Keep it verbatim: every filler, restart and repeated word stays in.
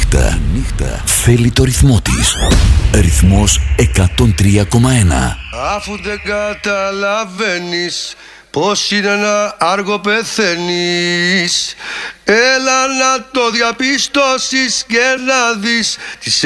νύχτα, η νύχτα θέλει το ρυθμό της. Ρυθμός εκατόν τρία κόμμα ένα. Αφού δεν καταλαβαίνεις πως είναι να άργο πεθαίνεις, έλα να το διαπιστώσεις και να δεις τις